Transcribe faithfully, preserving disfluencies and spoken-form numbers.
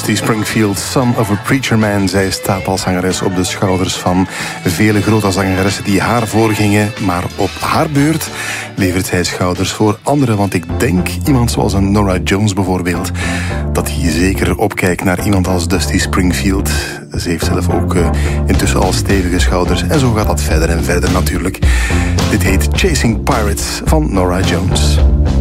Dusty Springfield, son of a preacher man. Zij staat als zangeres op de schouders van vele grote zangeressen die haar voorgingen. Maar op haar beurt levert zij schouders voor anderen. Want ik denk, iemand zoals een Norah Jones bijvoorbeeld, dat hij zeker opkijkt naar iemand als Dusty Springfield. Ze heeft zelf ook uh, intussen al stevige schouders. En zo gaat dat verder en verder natuurlijk. Dit heet Chasing Pirates van Norah Jones.